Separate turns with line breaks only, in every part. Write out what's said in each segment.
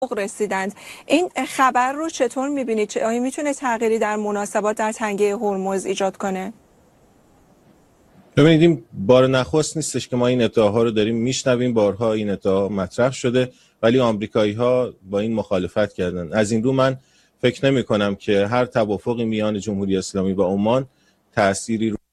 رسیدند. این خبر رو چطور می‌بینید؟ آیا میتونه تغییری در مناسبات در تنگه هرمز ایجاد کنه؟
ببینید این بار نخست نیستش که ما این ادعاها رو داریم میشنویم. بارها این ادعا مطرح شده ولی آمریکایی‌ها با این مخالفت کردن. از این رو من فکر نمی‌کنم که هر توافقی میان جمهوری اسلامی و عمان تأثیری رو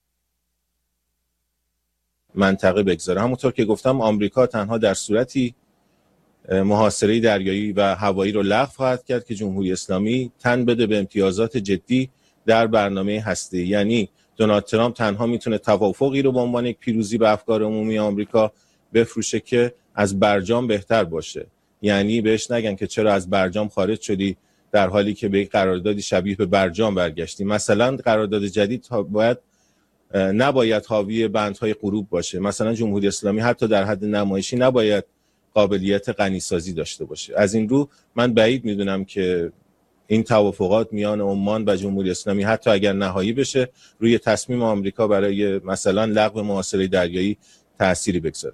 منطقه بگذاره. همونطور که گفتم آمریکا تنها در صورتی محاصره دریایی و هوایی رو لغو خواهد کرد که جمهوری اسلامی تن بده به امتیازات جدی در برنامه هسته‌ای. یعنی دونالد ترامپ تنها میتونه توافقی رو به عنوان یک پیروزی به افکار عمومی آمریکا بفروشه که از برجام بهتر باشه. یعنی بهش نگن که چرا از برجام خارج شدی در حالی که به یک قراردادی شبیه به برجام برگشتی. مثلا قرارداد جدید نباید حاوی بندهای غروب باشه. مثلا جمهوری اسلامی حتی در حد نمایشی نباید قابلیت غنیسازی داشته باشه. از این رو من بعید میدونم که این توافقات میان عمان و جمهوری اسلامی حتی اگر نهایی بشه روی تصمیم آمریکا برای مثلا لغو محاصره دریایی تأثیری بگذاره.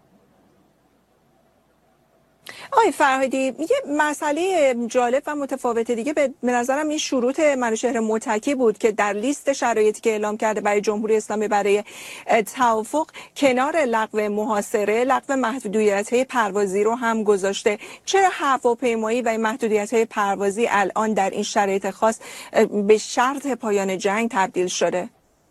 آقای فرهادی، یه مسئله جالب و متفاوت دیگه به نظرم این شروط منوچهر متکی بود که در لیست شرایطی که اعلام کرده برای جمهوری اسلامی برای توافق کنار لغو محاصره، لغو محدودیت‌های پروازی رو هم گذاشته. چرا هواپیمایی و محدودیت‌های پروازی الان در این شرایط خاص به شرط پایان جنگ تبدیل شده؟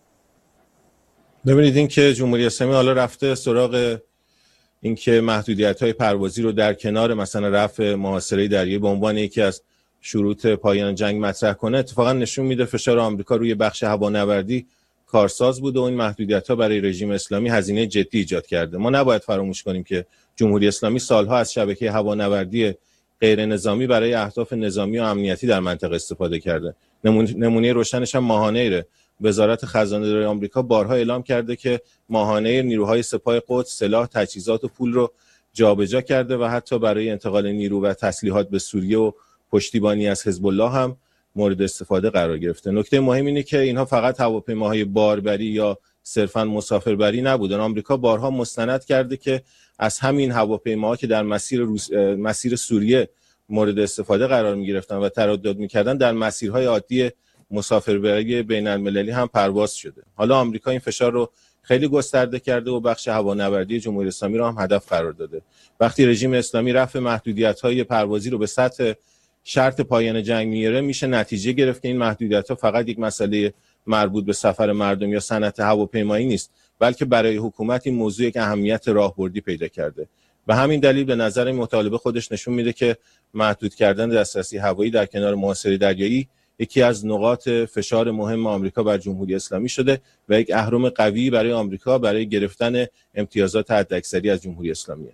ببینید این که جمهوری اسلامی حالا رفته سراغ اینکه محدودیت‌های پروازی رو در کنار مثلا رفع محاصره دریایی به عنوان یکی از شروط پایان جنگ مطرح کنه، اتفاقا نشون میده فشار آمریکا روی بخش هوانوردی کارساز بوده و این محدودیت‌ها برای رژیم اسلامی هزینه جدی ایجاد کرده. ما نباید فراموش کنیم که جمهوری اسلامی سالها از شبکه هوانوردی غیر نظامی برای اهداف نظامی و امنیتی در منطقه استفاده کرده. نمونه روشنش هم ماهانه وزارت خزانه‌داری آمریکا بارها اعلام کرده که ماهانه نیروهای سپاه قدس سلاح، تجهیزات و پول رو جابجا کرده و حتی برای انتقال نیرو و تسلیحات به سوریه و پشتیبانی از حزب الله هم مورد استفاده قرار گرفته. نکته مهم اینه که اینها فقط هواپیماهای باربری یا صرفاً مسافربری نبودن. آمریکا بارها مستند کرده که از همین هواپیماها که در مسیر سوریه مورد استفاده قرار می‌گرفتن و تردد می‌کردن در مسیرهای عادی مسافربری بین المللی هم پرواز شده. حالا آمریکا این فشار رو خیلی گسترده کرده و بخش هوانوردی جمهوری اسلامی رو هم هدف قرار داده. وقتی رژیم اسلامی رفع محدودیت‌های پروازی رو به سطح شرط پایان جنگ میاره، میشه نتیجه گرفت که این محدودیت‌ها فقط یک مسئله مربوط به سفر مردم یا صنعت هواپیمایی نیست، بلکه برای حکومت این موضوع یک اهمیت راهبردی پیدا کرده. به همین دلیل به نظر این مطالبه خودش نشون میده که محدود کردن دسترسی هوایی در کنار محاصره دریایی یکی از نقاط فشار مهم آمریکا بر جمهوری اسلامی شده و یک اهرم قوی برای آمریکا برای گرفتن امتیازات حداکثری از جمهوری اسلامی.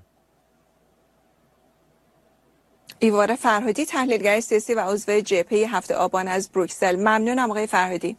ایوار فرهادی، تحلیلگر سیاسی و عضو جبهه 7 آبان از بروکسل. ممنونم آقای فرهادی.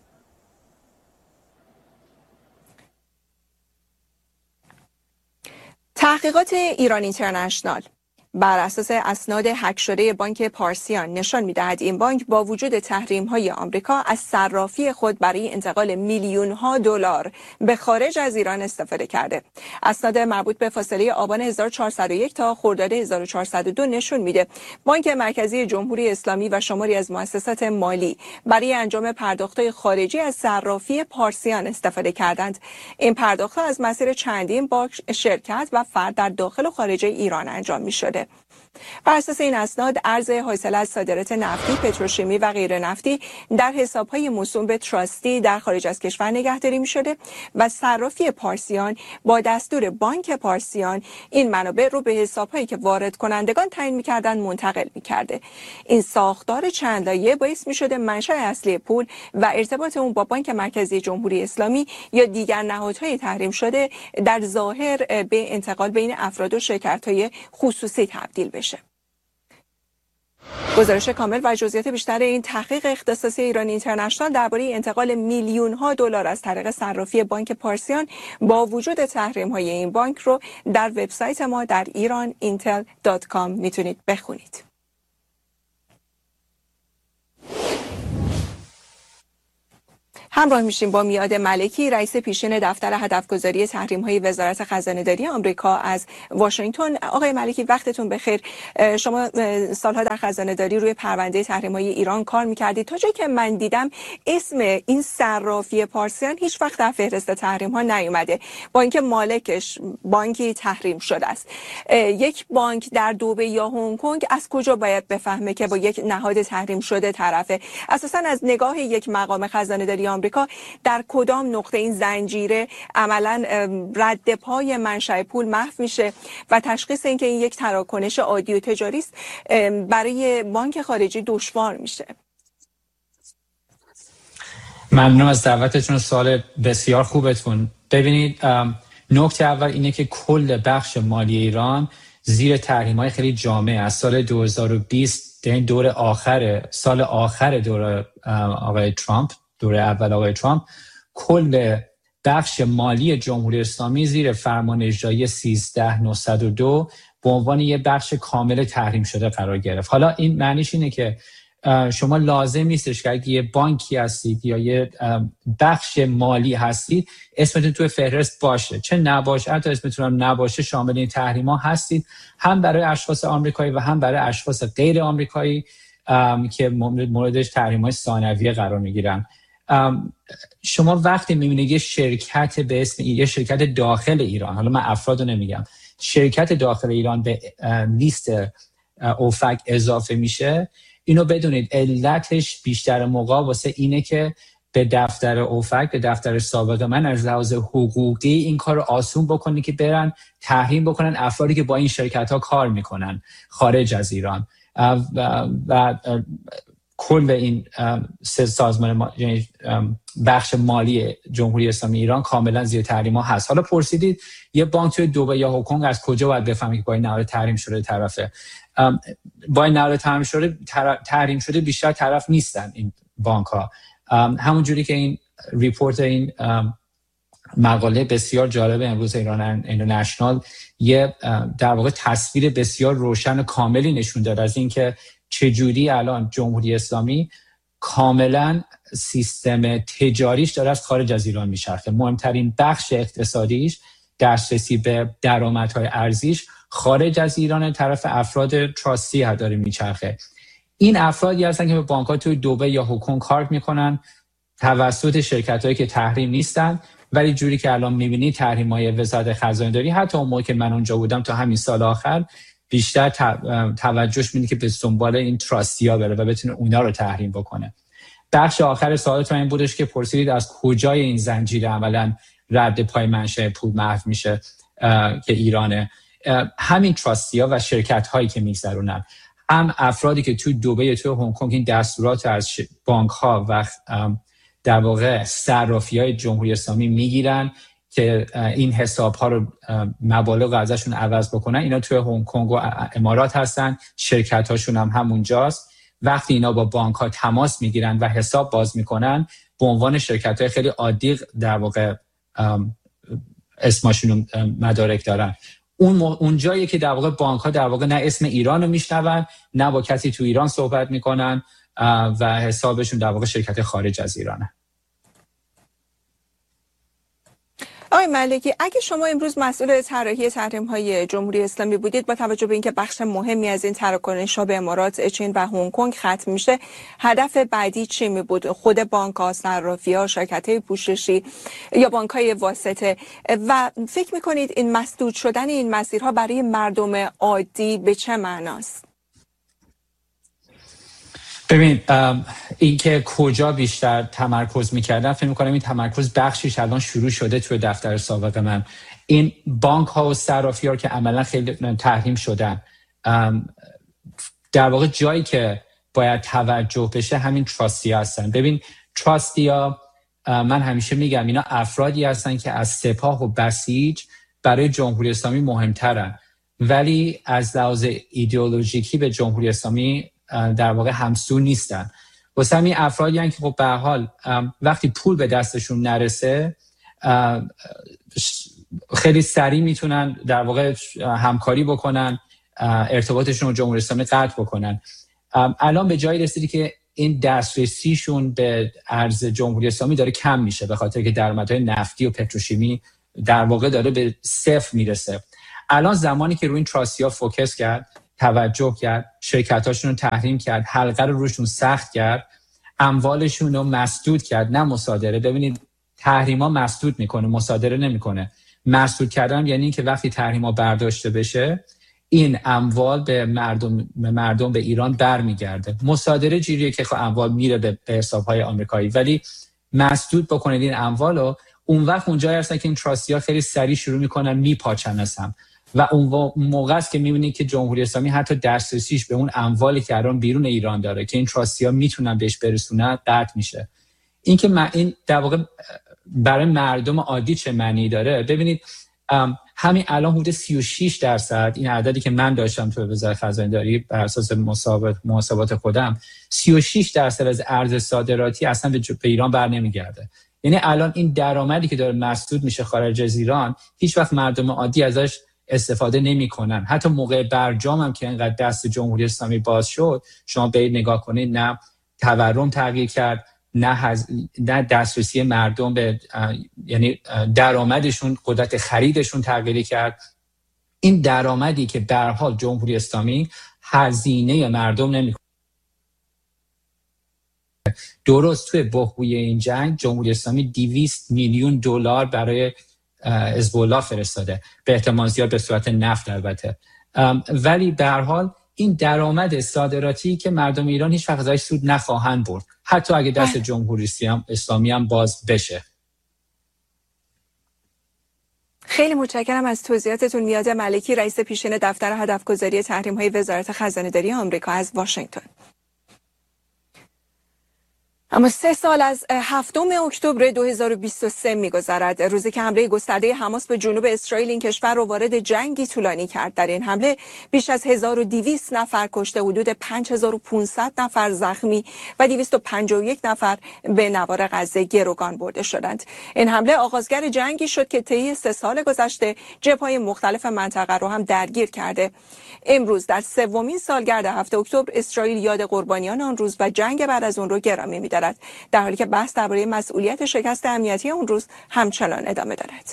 تحقیقات ایران اینترنشنال بر اساس اسناد هک شده بانک پارسیان نشان می‌دهد این بانک با وجود تحریم‌های آمریکا از صرافی خود برای انتقال میلیون‌ها دلار به خارج از ایران استفاده کرده. اسناد مربوط به فاصله آبان 1401 تا خرداد 1402 نشون میده بانک مرکزی جمهوری اسلامی و شماری از مؤسسات مالی برای انجام پرداخت‌های خارجی از صرافی پارسیان استفاده کردند. این پرداخت‌ها از مسیر چندین بانک، شرکت و فرد در داخل و خارج ایران انجام می‌شده. بر اساس این اسناد ارز حاصل از صادرات نفتی، پتروشیمی و غیر نفتی در حساب‌های موسوم به تراستی در خارج از کشور نگهداری می‌شده و صرافی پارسیان با دستور بانک پارسیان این منابع رو به حساب‌هایی که وارد کنندگان تعیین می‌کردند منتقل می‌کرده. این ساختار چند لایه باعث می‌شده منشأ اصلی پول و ارتباط اون با بانک مرکزی جمهوری اسلامی یا دیگر نهادهای تحریم شده در ظاهر به انتقال بین افراد و شرکت‌های خصوصی تبدیل بشه. گزارش کامل و جزئیات بیشتر این تحقیق اختصاصی ایران اینترنشنال درباره انتقال میلیون‌ها دلار از طریق صرافی بانک پارسیان با وجود تحریم‌های این بانک رو در وبسایت ما در iranintel.com میتونید بخونید. همراه میشیم با میاد ملکی، رئیس پیشین دفتر هدفگذاری تحریم‌های وزارت خزانه‌داری آمریکا از واشنگتن. آقای ملکی وقتتون بخیر. شما سالها در خزانه‌داری روی پرونده تحریم‌های ایران کار می‌کردید. تا جایی که من دیدم اسم این صرافی پارسیان هیچ وقت در فهرست تحریم‌ها نیومده، با اینکه مالکش بانکی تحریم شده است. یک بانک در دبی یا هنگ کنگ از کجا باید بفهمه که با یک نهاد تحریم شده طرفه؟ اساساً از نگاه یک مقام خزانه‌داری آمریکا در کدام نقطه این زنجیره عملاً رد پای منشأ پول محو میشه و تشخیص اینکه این یک تراکنش عادی و تجاری است برای بانک خارجی دشوار میشه؟
ممنون از دعوتتون و سوال بسیار خوبتون. ببینید، نکته اول اینه که کل بخش مالی ایران زیر تحریم‌های خیلی جامع از سال 2020 این سال آخر دور آقای ترامپ، دور اول آقای ترامپ، کل بخش مالی جمهوری اسلامی زیر فرمان اجرایی 13902 به عنوان یک بخش کامل تحریم شده قرار گرفت. حالا این معنیش اینه که شما لازم نیستش که اگه یه بانکی هستید یا یه بخش مالی هستید اسمتون توی فهرست باشه، چه نباشه، حتی اسمتون هم نباشه شامل این تحریما هستید، هم برای اشخاص آمریکایی و هم برای اشخاص غیر آمریکایی که موردش تحریم‌های ثانویه قرار میگیرن. شما وقتی میبینید یه شرکت به اسم یه شرکت داخل ایران، حالا من افرادو نمیگم، شرکت داخل ایران به لیست اوفک اضافه میشه، اینو بدونید علتش بیشتر موقع واسه اینه که به دفتر اوفک، به دفتر سابق من از لحاظ حقوقی این کار رو آسون بکنه که برن تحریم بکنن افرادی که با این شرکت ها کار میکنن خارج از ایران و کل این سه سازمان بخش مالی جمهوری اسلامی ایران کاملا زیر تحریم ها هست. حالا پرسیدید یه بانک توی دبی یا هنگ کنگ از کجا باید بفهمید که با این نهاد تحریم شده طرفه؟ با این نهاد تحریم شده بیشتر طرف نیستن این بانک ها. همون جوری که این ریپورت، این مقاله بسیار جالب امروز ایران اینترنشنال یه در واقع تصویر بسیار روشن و کاملی نشون داد از اینکه چجوری الان جمهوری اسلامی کاملا سیستم تجاریش داره از خارج از ایران میچرخه. مهمترین بخش اقتصادیش دسترسی به درآمدهای ارزیش خارج از ایران طرف افراد تراستی داره میچرخه. این افرادی هستن که به بانک‌ها توی دبی یا هنگ کنگ کار میکنن توسط شرکت‌هایی که تحریم نیستن، ولی جوری که الان می‌بینید تحریم‌های وزارت خزانه‌داری حتی اون موقع که من اونجا بودم تا همین سال آخر بیشتر توجهش می‌بینید که به دنبال این تراستی‌ها بره و بتونه اونا رو تحریم بکنه. بخش آخر سوالتون این بودش که پرسیدید از کجای این زنجیره عملاً رد پای منشأ پول محو میشه که ایرانه. همین تراستی‌ها و شرکت‌هایی که می‌گذرونن، هم افرادی که توی دبی یا توی هنگ کنگ این دستورات از بانک‌ها و در واقع صرافی‌های جمهوری اسلامی میگیرن که این حساب‌ها رو مبالغ ازشون عوض بکنن، اینا توی هنگ کنگ و امارات هستن، شرکت‌هاشون هم همونجاست. وقتی اینا با بانک‌ها تماس میگیرن و حساب باز میکنن به عنوان شرکت‌های خیلی عادی در واقع اسمشون مدارک دارن. اون جایی که در واقع بانک‌ها در واقع نه اسم ایران رو میشنون نه با کسی تو ایران صحبت میکنن و حسابشون در واقع شرکت خارج از ایرانه.
آقای ملکی، اگه شما امروز مسئول طراحی تحریم‌های جمهوری اسلامی بودید، با توجه به اینکه بخش مهمی از این تراکنش‌ها به امارات، چین و هنگ کنگ ختم میشه، هدف بعدی چی می بود؟ خود بانک‌ها، صرافی‌ها، شرکت‌های پوششی یا بانک‌های واسطه؟ و فکر می‌کنید این مسدود شدن این مسیرها برای مردم عادی به چه معناست؟
ببین، این که کجا بیشتر تمرکز میکردن، فکر میکنم این تمرکز بخشیش الان شروع شده توی دفتر سابق من. این بانک ها و صرافی ها که عملا خیلی تحریم شدن، در واقع جایی که باید توجه بشه همین تراستی هستن. ببین، تراستی ها من همیشه میگم اینا افرادی هستن که از سپاه و بسیج برای جمهوری اسلامی مهمترن، ولی از لحاظ ایدئولوژیکی به جمهوری اسلامی در واقع همسو نیستن. واسه همین افرادی هستن که خب به هر حال وقتی پول به دستشون نرسه خیلی سریع میتونن در واقع همکاری بکنن، ارتباطشون رو جمهوری اسلامی قطع بکنن. الان به جایی رسیدی که این دسترسیشون به ارز جمهوری اسلامی داره کم میشه، به خاطر که درآمدهای نفتی و پتروشیمی در واقع داره به صفر میرسه. الان زمانی که روی این تراسیا فوکس کرد، توجه کرد، شرکتاشون رو تحریم کرد، حلقه رو روشون سخت کرد، اموالشون رو مسدود کرد، نه مصادره. ببینید تحریما مسدود میکنه، مصادره نمیکنه. مسدود کردن یعنی که وقتی تحریما برداشته بشه این اموال به مردم به ایران برمیگرده. مصادره جوریه که اموال میره به حساب‌های آمریکایی، ولی مسدود بکنید این اموالو، اون وقت اونجایی هستن که این تراسیا خیلی سریع شروع میکنن میپاچن از هم و اون موقع است که میبینید که جمهوری اسلامی حتی دسترسیش به اون اموالی که الان بیرون ایران داره که این تراسیا میتونن بهش برسونن قطع میشه. این که این در واقع برای مردم عادی چه معنی داره؟ ببینید همین الان حدود 36%، این عددی که من داشتم تو وزارت خزانه‌داری بر اساس محاسبات خودم، 36% از ارز صادراتی اصلا به ایران بر نمیگرده. یعنی الان این درآمدی که داره مسدود میشه خارج از ایران، هیچ وقت مردم عادی ازش استفاده نمیکنن. حتی موقع برجام هم که اینقدر دست جمهوری اسلامی باز شد، شما برید نگاه کنید، نه تورم تغییر کرد، نه دسترسی مردم به یعنی درآمدشون، قدرت خریدشون تغییر کرد. این درآمدی که به هر حال جمهوری اسلامی هزینه مردم نمیکنه. درست توی بحبوحه این جنگ جمهوری اسلامی 200 میلیون دلار برای حزب الله فرستاده، به احتمال زیاد به صورت نفت البته، ولی به هر حال این درآمد صادراتی که مردم ایران هیچ وقت ازش سود نخواهند برد، حتی اگه دست جمهوری اسلامی هم باز بشه.
خیلی متشکرم از توضیحاتتون. میاد ملکی، رئیس پیشین دفتر هدفگذاری تحریم‌های وزارت خزانه‌داری آمریکا از واشنگتن. اما 3 سال از 7 اکتبر 2023 می‌گذرد، روزی که حمله گسترده حماس به جنوب اسرائیل این کشور را وارد جنگی طولانی کرد. در این حمله بیش از 1200 نفر کشته، حدود 5500 نفر زخمی و 251 نفر به نوار غزه گروگان برده شدند. این حمله آغازگر جنگی شد که طی 3 سال گذشته جبهه‌های مختلف منطقه را هم درگیر کرده. امروز در 3مین سالگرد 7 اکتبر اسرائیل یاد قربانیان آن روز و جنگ بعد از اون رو گرامی می‌دارد، در حالی که بحث درباره مسئولیت شکست امنیتی اون روز همچنان ادامه دارد.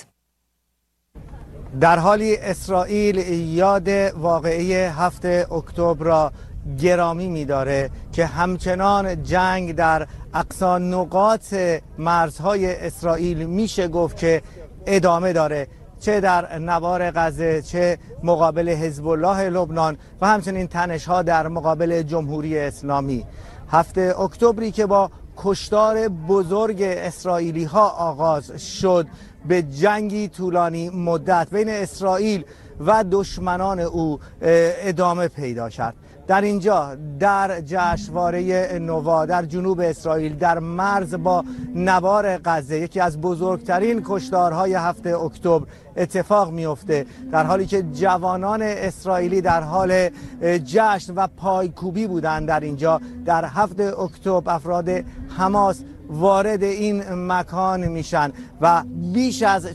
در حالی اسرائیل یاد واقعه 7 اکتبر را گرامی می‌داره که همچنان جنگ در اقصا نقاط مرزهای اسرائیل میشه گفت که ادامه داره، چه در نوار غزه، چه مقابل حزب الله لبنان و همچنین تنش‌ها در مقابل جمهوری اسلامی. 7 اکتبری که با کشتار بزرگ اسرائیلی ها آغاز شد، به جنگی طولانی مدت بین اسرائیل و دشمنان او ادامه پیدا کرد. در اینجا در جشنواره نووا در جنوب اسرائیل در مرز با نوار غزه، یکی از بزرگترین کشتارهای 7 اکتبر اتفاق میفته، در حالی که جوانان اسرائیلی در حال جشن و پایکوبی بودند. در اینجا در 7 اکتبر افراد حماس وارد این مکان میشن و بیش از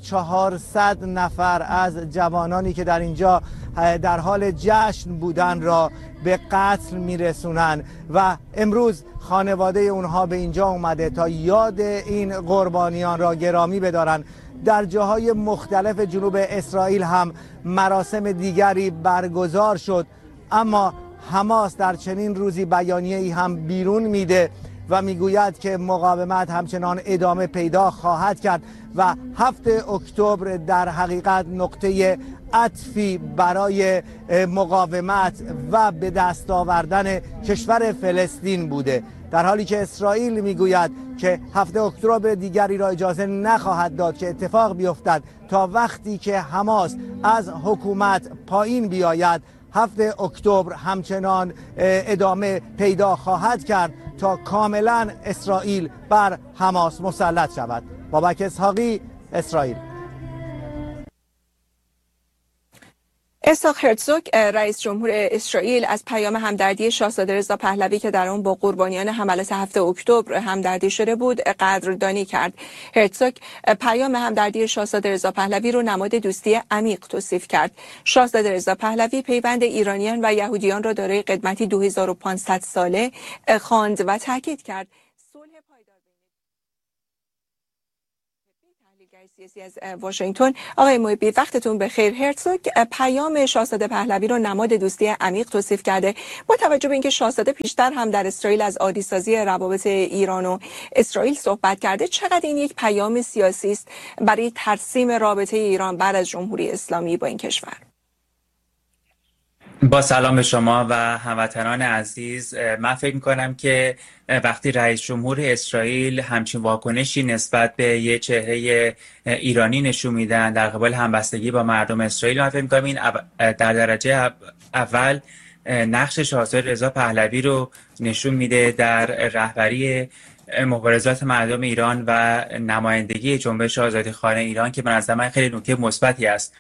400 نفر از جوانانی که در اینجا در حال جشن بودن را به قتل میرسونن و امروز خانواده اونها به اینجا اومده تا یاد این قربانیان را گرامی بدارن. در جاهای مختلف جنوب اسرائیل هم مراسم دیگری برگزار شد، اما حماس در چنین روزی بیانیه‌ای هم بیرون میده و میگوید که مقاومت همچنان ادامه پیدا خواهد کرد و 7 اکتبر در حقیقت نقطه عطفی برای مقاومت و به دست آوردن کشور فلسطین بوده، در حالی که اسرائیل میگوید که 7 اکتبر دیگری را اجازه نخواهد داد که اتفاق بیفتد تا وقتی که حماس از حکومت پایین بیاید. 7 اکتبر همچنان ادامه پیدا خواهد کرد تا کاملا اسرائیل بر حماس مسلط شود. بابک اسحاقی، اسرائیل.
اسحاق هرتزوگ رئیس جمهور اسرائیل از پیام همدردی شاهزاده رضا پهلوی که در آن با قربانیان حملات 7 اکتبر همدردی شده بود قدردانی کرد. هرتزوگ پیام همدردی شاهزاده رضا پهلوی رو نماد دوستی عمیق توصیف کرد. شاهزاده رضا پهلوی پیوند ایرانیان و یهودیان را دارای قدمتی 2500 ساله خواند و تاکید کرد. سیاسی از واشنگتن. آقای محبی وقتتون بخیر. هرتزوگ پیام شاهزاده پهلوی رو نماد دوستی عمیق توصیف کرده. با توجه به اینکه شاهزاده پیشتر هم در اسرائیل از عادی‌سازی روابط ایران و اسرائیل صحبت کرده، چقدر این یک پیام سیاسی است برای ترسیم رابطه ایران بعد از جمهوری اسلامی با این کشور؟
با سلام به شما و هموطنان عزیز. من فکر می‌کنم که وقتی رئیس جمهور اسرائیل همچین واکنشی نسبت به یه چهره ایرانی نشون میدن در قبال همبستگی با مردم اسرائیل، من فکر می‌کنم این در درجه اول نقش شاهزاده رضا پهلوی رو نشون میده در رهبری مبارزات مردم ایران و نمایندگی جنبش آزادیخوانه ایران که به نظر من خیلی نکته مثبتی است.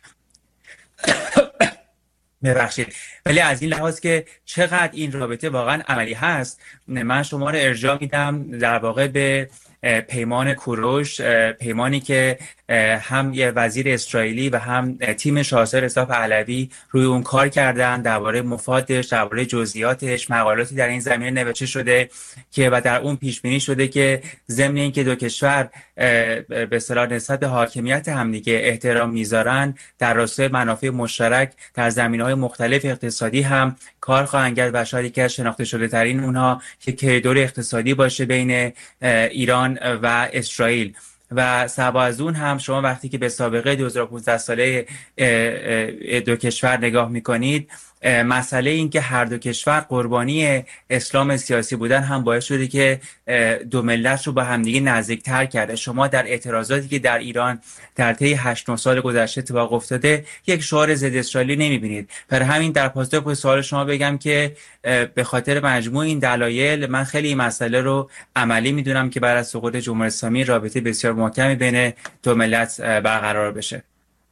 ببخشید، ولی از این لحاظ که چقدر این رابطه واقعا عملی هست، من شما رو ارجاع میدم در واقع به پیمان کوروش، پیمانی که هم یه وزیر اسرائیلی و هم تیم شاهزاده رضا پهلوی روی اون کار کردن، درباره مفادش، درباره جزئیاتش مقالاتی در این زمینه نوشته شده که و در اون پیش بینی شده که ضمن اینکه دو کشور به اصطلاح نسبت به حاکمیت همدیگه احترام میذارن، در راستای منافع مشترک در زمینه‌های مختلف اقتصادی هم کار خواهند کرد و شاید یکی از شناخته شده ترین اونها که کریدور اقتصادی باشه بین ایران و اسرائیل. و سوا از اون هم شما وقتی که به سابقه 2015 ساله دو کشور نگاه میکنید، مسئله این که هر دو کشور قربانی اسلام سیاسی بودن هم باعث شده که دو ملت رو با همدیگه نزدیکتر کرده. شما در اعتراضاتی که در ایران در طی 8-9 سال گذشته اتفاق افتاده یک شعار ضد اسرائیلی نمیبینید. برای همین در پاسخ به سوال شما بگم که به خاطر مجموع این دلایل من خیلی این مسئله رو عملی میدونم که بعد از سقوط جمهوری اسلامی رابطه بسیار محکمی بین دو ملت برقرار بشه.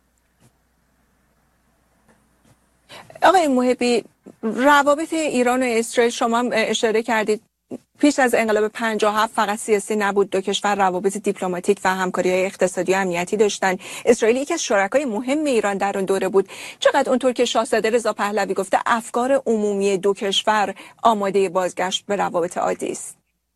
آقای محبی، روابط ایران و اسرائیل شما هم اشاره کردید پیش از انقلاب 57 فقط سیاسی نبود، دو کشور روابط دیپلماتیک و همکاری‌های اقتصادی و امنیتی داشتن. اسرائیل یکی از شرکای مهم ایران در اون دوره بود. چقدر اونطور که شاهزاده رضا پهلوی گفته افکار عمومی دو کشور آماده بازگشت به روابط عادی است؟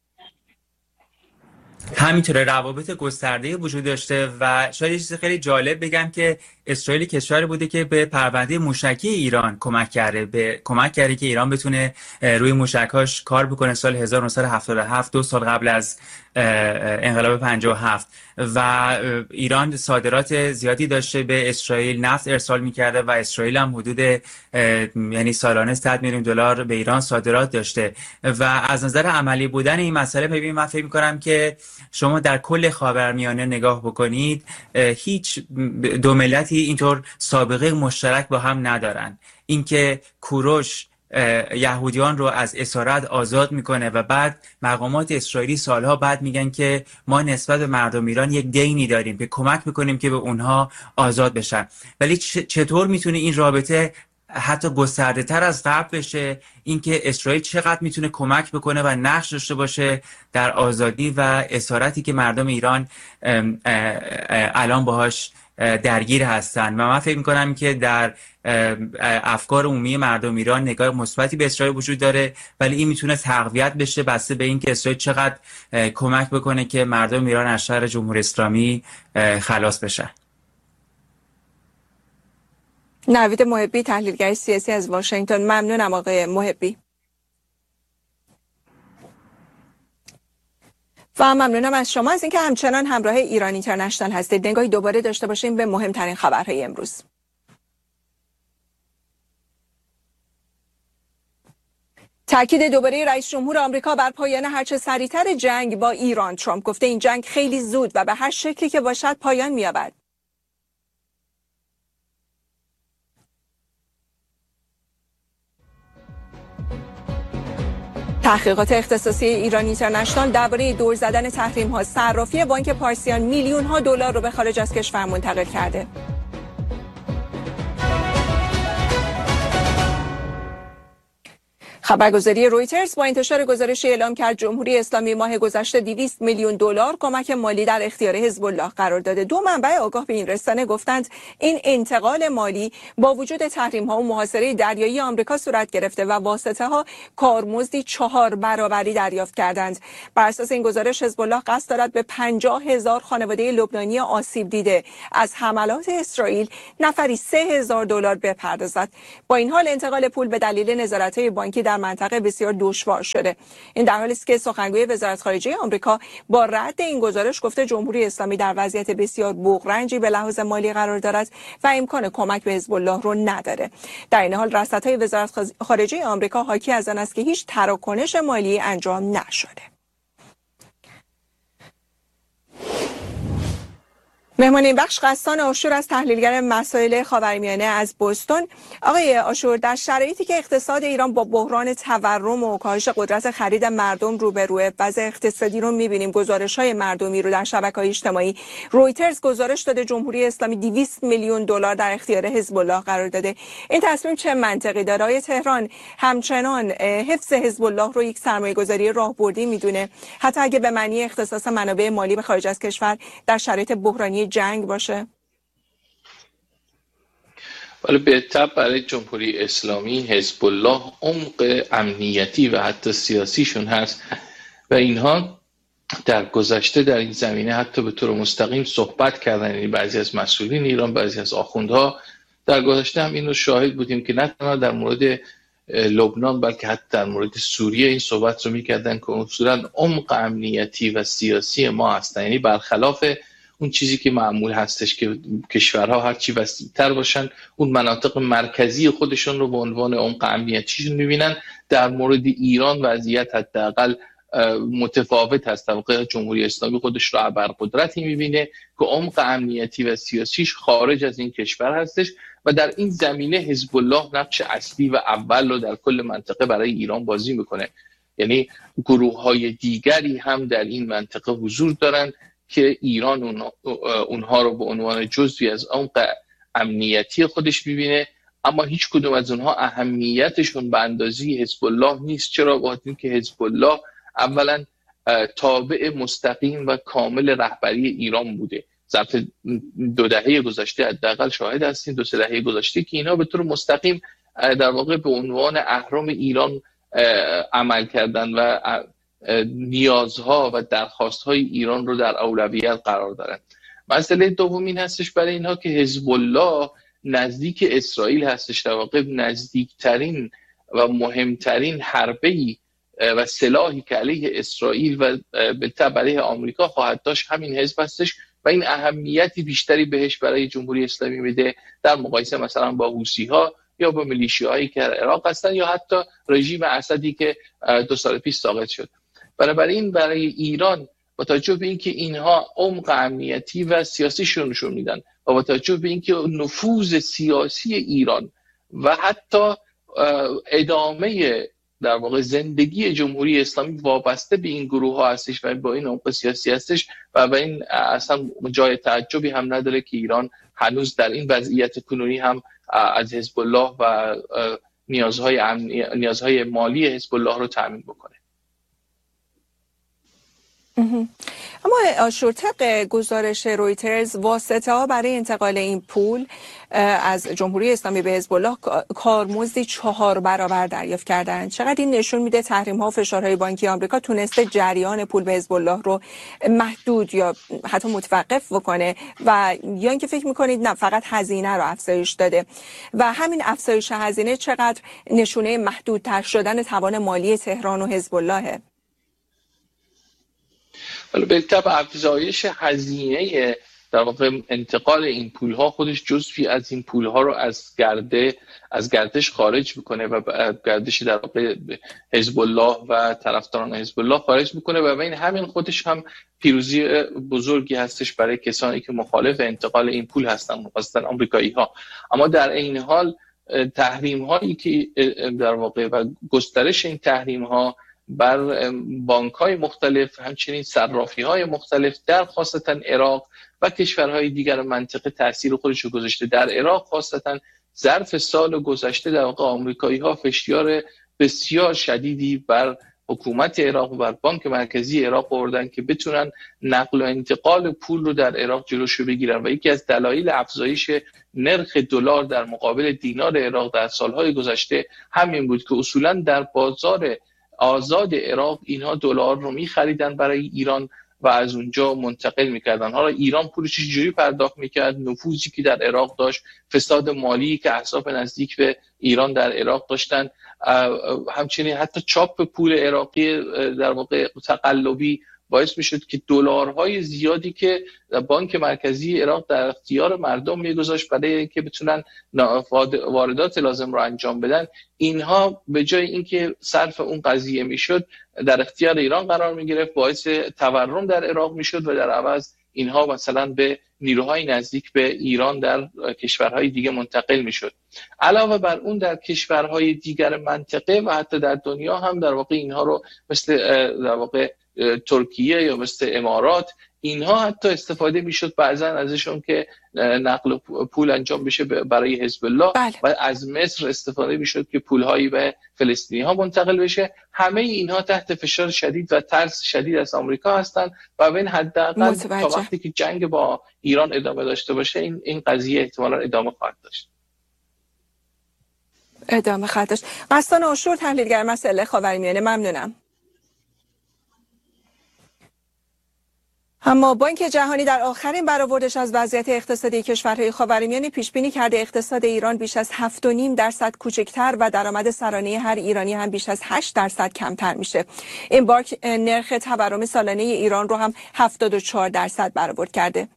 همینطوره، روابط گسترده وجود داشته و شاید یه چیز خیلی جالب بگم که اسرائیل کشوری بوده که به پرونده موشکی ایران کمک کرده که ایران بتونه روی موشکاش کار بکنه سال 1977، 2 سال قبل از انقلاب 57 و ایران صادرات زیادی داشته به اسرائیل، نفت ارسال میکرده و اسرائیل هم حدود یعنی سالانه 100 میلیون دلار به ایران صادرات داشته و از نظر عملی بودن این مسئله ببینید، من فکر میکنم که شما در کل خاورمیانه نگاه بکنید هیچ دو ملتی اینطور سابقه مشترک با هم ندارن. اینکه کوروش یهودیان رو از اسارت آزاد میکنه و بعد مقامات اسرائیلی سالها بعد میگن که ما نسبت به مردم ایران یک دینی داریم که کمک میکنیم که به اونها آزاد بشن، ولی چطور میتونه این رابطه حتی گسترده تر از قبل بشه؟ اینکه اسرائیل چقدر میتونه کمک بکنه و نقش داشته باشه در آزادی و اسارتی که مردم ایران الان باهاش درگیر هستن. و من فکر میکنم که در افکار عمومی مردم ایران نگاه مثبتی به اسرائیل وجود داره، ولی این میتونه تقویت بشه بسته به اینکه اسرائیل چقدر کمک بکنه که مردم ایران از شر جمهوری اسلامی خلاص بشن.
نوید محبی، تحلیلگر سیاسی از واشنگتن. ممنونم آقای محبی. و ممنونم از شما از اینکه همچنان همراه ایران اینترنشنال هستید. نگاهی دوباره داشته باشیم به مهمترین خبرهای امروز. تاکید دوباره رئیس جمهور آمریکا بر پایان هرچه سریعتر جنگ با ایران. ترامپ گفته این جنگ خیلی زود و به هر شکلی که باشد پایان می‌یابد. تحقیقات اختصاصی ایران اینترنشنال درباره دور زدن تحریم‌ها، صرافی بانک پارسیان میلیون‌ها دلار رو به خارج از کشور منتقل کرده. خبرگزاری رویترز با انتشار گزارش اعلام کرد جمهوری اسلامی ماه گذشته 200 میلیون دلار کمک مالی در اختیار حزب الله قرار داده. دو منبع آگاه به این رسانه گفتند این انتقال مالی با وجود تحریم‌ها و محاصره دریایی آمریکا صورت گرفته و واسطه‌ها کارمزدی 4 برابری دریافت کردند. بر اساس این گزارش حزب الله قصد دارد به 50,000 خانواده لبنانی آسیب دیده از حملات اسرائیل نفری $3,000 بپردازد. با این حال انتقال پول به دلیل نظارت‌های بانکی در منطقه بسیار دشوار شده. این در حالی است که سخنگوی وزارت خارجه آمریکا با رد این گزارش گفته جمهوری اسلامی در وضعیت بسیار بحرانی به لحاظ مالی قرار دارد و امکان کمک به حزب الله رو نداره. در این حال رصدهای وزارت خارجه آمریکا حاکی از آن است که هیچ تراکنش مالی انجام نشده. مهمان این بخش غسان آشور از تحلیلگر مسائل خاورمیانه از بوستون. آقای آشور، در شرایطی که اقتصاد ایران با بحران تورم و کاهش قدرت خرید مردم روبروه، وضع اقتصادی رو می‌بینیم، گزارش‌های مردمی رو در شبکه‌های اجتماعی، رویترز گزارش داده جمهوری اسلامی 200 میلیون دلار در اختیار حزب الله قرار داده. این تصمیم چه منطقی داره؟ آیا تهران همچنان حفظ حزب الله رو یک سرمایه‌گذاری راهبردی می‌دونه، حتی اگه به معنی اختصاص منابع مالی به خارج از کشور در شرایط بحرانی جنگ باشه؟
ولی به طب برای جمهوری اسلامی حزب الله عمق امنیتی و حتی سیاسیشون هست و اینها در گذشته در این زمینه حتی به طور مستقیم صحبت کردن. یعنی بعضی از مسئولین ایران، بعضی از آخوندها در گذشته هم اینو شاهد بودیم که نه تنها در مورد لبنان بلکه حتی در مورد سوریه این صحبت رو میکردن که اصولا عمق امنیتی و سیاسی ما هستن. یعنی برخلاف اون چیزی که معمول هستش که کشورها هرچی وسیع‌تر باشن اون مناطق مرکزی خودشون رو به عنوان عمق امنیتیشون میبینن، در مورد ایران وضعیت حداقل متفاوت هست. طبقه جمهوری اسلامی خودش رو ابرقدرتی میبینه که عمق امنیتی و سیاسیش خارج از این کشور هستش و در این زمینه حزب الله نقش اصلی و اول رو در کل منطقه برای ایران بازی میکنه. یعنی گروه‌های دیگری هم در این منطقه حضور دارن که ایران اونها رو به عنوان جزوی از عمق امنیتی خودش میبینه، اما هیچ کدوم از اونها اهمیتشون به اندازه حزب الله نیست. چرا؟ با اینکه حزب الله اولا تابع مستقیم و کامل رهبری ایران بوده. ظرف 2 دهه گذشته حداقل شاهد هستیم، 2-3 دهه گذشته که اینا به طور مستقیم در واقع به عنوان اهرم ایران عمل کردن و نیازها و درخواستهای ایران رو در اولویت قرار دارن. مسئله دوم این هستش برای اینها که حزب الله نزدیک اسرائیل هستش، در واقع نزدیکترین و مهمترین حربه‌ای و سلاحی که علیه اسرائیل و بالطبع علیه آمریکا خواهد داشت همین حزب هستش و این اهمیتی بیشتری بهش برای جمهوری اسلامی میده در مقایسه مثلا با حوثی‌ها یا با میلیشیاهایی که عراق هستن یا حتی رژیم اسدی که 2 سال پیش ساقط شد. بنابراین برای ایران با توجه به اینکه اینها عمق امنیتی و سیاسیشون نشون میدن و با توجه به اینکه نفوذ سیاسی ایران و حتی ادامه در واقع زندگی جمهوری اسلامی وابسته به این گروه ها هستش و با این عمق سیاسی هستش و به این اصلا جای تعجبی هم نداره که ایران هنوز در این وضعیت کنونی هم از حزب الله و نیازهای مالی حزب الله رو تامین بکنه.
اما آشور، طبق گزارش رویترز واسطه ها برای انتقال این پول از جمهوری اسلامی به حزب الله کارمزدی 4 برابر دریافت کردند. چقدر این نشون میده تحریم ها و فشارهای بانکی آمریکا تونسته جریان پول به حزب الله رو محدود یا حتی متوقف بکنه و یا اینکه فکر میکنید نه فقط هزینه رو افزایش داده و همین افزایش هزینه چقدر نشونه محدودتر شدن توان مالی تهران و حزب اللهه؟
ولی بالطبع افزایش هزینه در واقع انتقال این پولها خودش جزئی از این پولها رو از گردش خارج میکنه و گردش در واقع حزب الله و طرفداران حزب الله خارج میکنه و این همین خودش هم پیروزی بزرگی هستش برای کسانی که مخالف انتقال این پول هستن، خاصتا آمریکایی ها. اما در این حال تحریم هایی که در واقع و گسترش این تحریم ها بر بانک‌های مختلف، همچنین صرافی‌های مختلف در خاصتا عراق و کشورهای دیگر منطقه تاثیر خودش رو گذاشته. در عراق خاصتا ظرف سال گذشته در واقع آمریکایی‌ها فشار بسیار شدیدی بر حکومت عراق و بر بانک مرکزی عراق آوردن که بتونن نقل و انتقال پول رو در عراق جلوشو بگیرن و یکی از دلایل افزایش نرخ دلار در مقابل دینار عراق در سالهای گذشته همین بود که اصولا در بازار آزاد عراق اینها دلار رو می‌خریدن برای ایران و از اونجا منتقل می‌کردن. حالا ایران پولش چجوری پرداخت می‌کرد؟ نفوذی که در عراق داشت، فساد مالی که احزاب نزدیک به ایران در عراق داشتن، همچنین حتی چاپ پول عراقی در واقع تقلبی باعث میشد که دلارهای زیادی که بانک مرکزی عراق در اختیار مردم میگذاشت برای اینکه بتونن واردات لازم رو انجام بدن، اینها به جای اینکه صرف اون قضیه میشد در اختیار ایران قرار میگرفت، باعث تورم در عراق میشد و در عوض اینها مثلا به نیروهای نزدیک به ایران در کشورهای دیگه منتقل میشد. علاوه بر اون در کشورهای دیگر منطقه و حتی در دنیا هم در واقع اینها رو مثل در واقع ترکیه یا مثل امارات اینها حتی استفاده میشد بعضا ازشون که نقل پول انجام بشه برای حزب الله.
بله.
و از مصر استفاده میشد که پولهایی به فلسطینی ها منتقل بشه. همه اینها تحت فشار شدید و ترس شدید از آمریکا هستند و این حداقل تا وقتی که جنگ با ایران ادامه داشته باشه این قضیه احتمالاً ادامه خواهد داشت.
مستان عاشور، تحلیلگر مسائل خاورمیانه، ممنونم. اما بانک جهانی در آخرین برآوردش از وضعیت اقتصادی کشورهای خاورمیانه پیش بینی کرده اقتصاد ایران بیش از 7.5% کوچکتر و درآمد سرانه هر ایرانی هم بیش از 8% کمتر میشه. این بانک نرخ تورم سالانه ایران رو هم 74% برآورد کرده.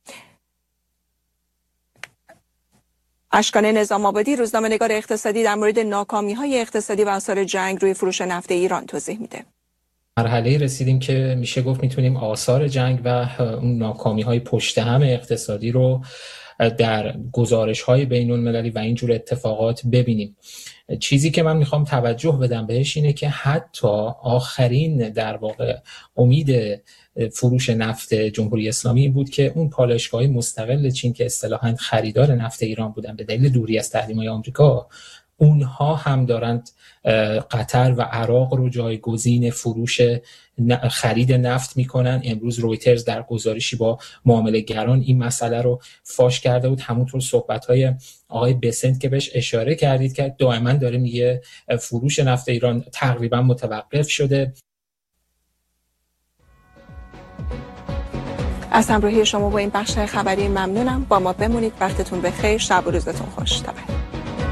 اشکان نظام آبادی، روزنامه‌نگار اقتصادی، در مورد ناکامی‌های اقتصادی و آثار جنگ روی فروش نفت ایران توضیح میده.
مرحله رسیدیم که میشه گفت میتونیم آثار جنگ و اون ناکامی‌های پشت هم اقتصادی رو در گزارش‌های بین‌المللی و اینجور اتفاقات ببینیم. چیزی که من میخوام توجه بدم بهش اینه که حتی آخرین در واقع امید فروش نفت جمهوری اسلامی این بود که اون پالایشگاه مستقل چین که اصطلاحاً خریدار نفت ایران بودن به دلیل دوری از تحریم‌های آمریکا، اونها هم دارند قطر و عراق رو جایگزین فروش خرید نفت میکنن. امروز رویترز در گزارشی با معامله‌گران این مسئله رو فاش کرده بود. همونطور صحبت‌های آقای بسنت که بهش اشاره کردید که دائما داره میگه فروش نفت ایران تقریبا متوقف شده.
از همراهی شما با این بخش خبری ممنونم. با ما بمونید. وقتتون بخیر. شب و روزتون خوش.